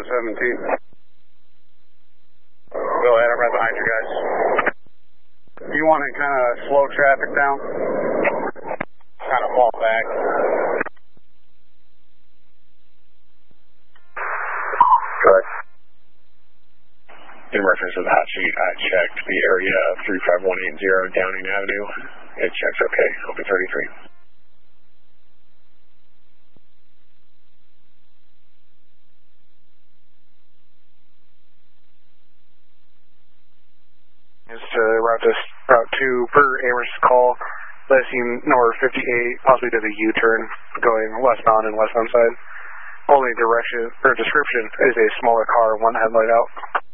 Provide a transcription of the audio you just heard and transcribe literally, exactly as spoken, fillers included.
seventeen. Go ahead, I'm right behind you guys. You want to kind of slow traffic down? Kind of fall back. Go ahead. In reference to the hot sheet, I checked the area of three five one eight zero Downing Avenue. It checks okay. Open thirty-three. Is to route this route two per Amherst call, Lessing north fifty-eight, possibly to the U-turn, going westbound and westbound side. Only direction or description is a smaller car, one headlight out.